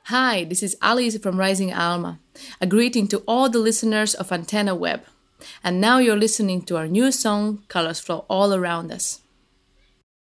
Hi, this is Alice from Rising Alma. A greeting to all the listeners of Antenna Web. And now you're listening to our new song, Colors Flow All Around Us.